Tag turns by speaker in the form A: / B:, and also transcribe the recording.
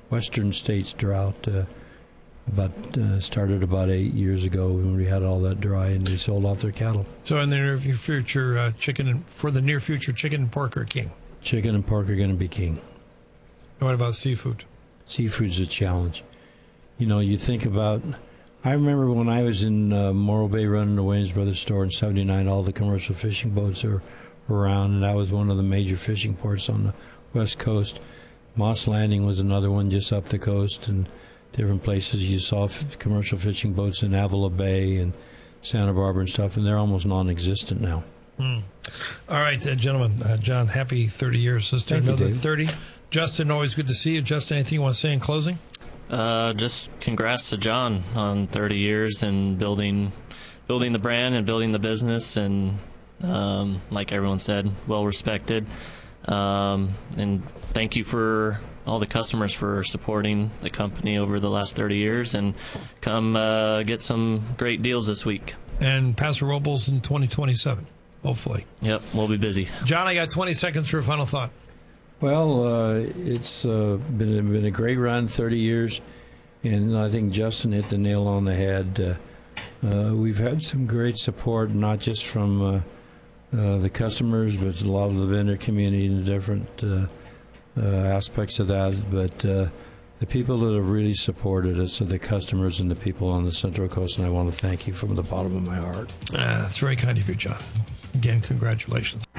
A: western states drought. Started about 8 years ago when we had all that dry, and they sold off their cattle.
B: So in the near future, chicken and pork are king.
A: Chicken and pork are going to be king.
B: And what about seafood?
A: Seafood's a challenge. You think about. I remember when I was in Morro Bay running the Williams Brothers store in '79, all the commercial fishing boats are around, and that was one of the major fishing ports on the West Coast. Moss Landing was another one just up the coast, and different places. You saw commercial fishing boats in Avila Bay and Santa Barbara and stuff, and they're almost non-existent now.
B: All right, gentlemen. John, happy 30 years. Let's do another 30. Justin, always good to see you. Justin, anything you want to say in closing?
C: Just congrats to John on 30 years and building the brand and building the business, and like everyone said, well respected. And thank you for all the customers for supporting the company over the last 30 years, and come get some great deals this week.
B: And Paso Robles in 2027, hopefully.
C: Yep, we'll be busy.
B: John, I got 20 seconds for a final thought.
A: Well, it's been a great run, 30 years, and I think Justin hit the nail on the head. We've had some great support, not just from the customers, but a lot of the vendor community and the different aspects of that. But the people that have really supported us are the customers and the people on the Central Coast, and I want to thank you from the bottom of my heart.
B: That's very kind of you, John. Again, congratulations.